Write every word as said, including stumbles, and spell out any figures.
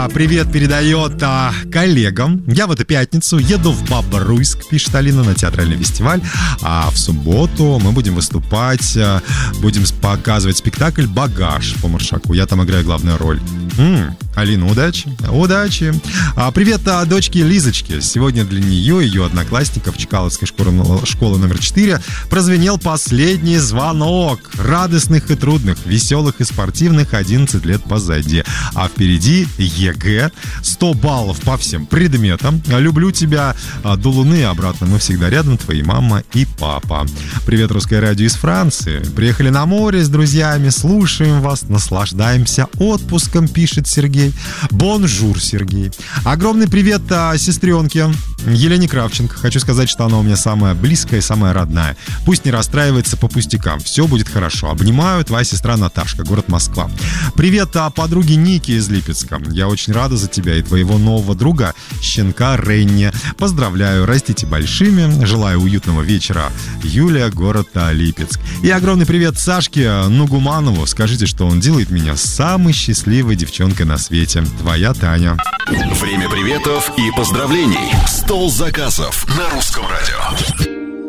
А, привет передает а, коллегам. Я в эту пятницу еду в Бобруйск, пишет Алина, на театральный фестиваль. А в субботу мы будем выступать, а, будем показывать спектакль «Багаж» по Маршаку. Я там играю главную роль. М-м, Алина, удачи, удачи. А, привет а, дочке Лизочке. Сегодня для нее и ее одноклассников Чкаловской школы, школы номер четыре прозвенел последний звонок. Радостных и трудных, веселых и спортивных одиннадцать лет позади. А впереди ЕГЭ, сто баллов по всем предметам. Люблю тебя до луны и обратно. Мы всегда рядом, твои мама и папа. Привет, Русское радио из Франции. Приехали на море с друзьями, слушаем вас, наслаждаемся отпуском, пишет Сергей. Бонжур, Сергей. Огромный привет а, сестренке Елене Кравченко. Хочу сказать, что она у меня самая близкая и самая родная. Пусть не расстраивается по пустякам. Все будет хорошо. Обнимаю, твоя сестра Наташка, город Москва. Привет а, подруге Ники из Липецка. Я очень рада за тебя и твоего нового друга, щенка Ренни. Поздравляю, растите большими. Желаю уютного вечера. Юлия, город Липецк. И огромный привет Сашке Нугуманову. Скажите, что он делает меня самой счастливой девчонкой на свете. Твоя Таня. Время приветов и поздравлений. Стол заказов на Русском радио.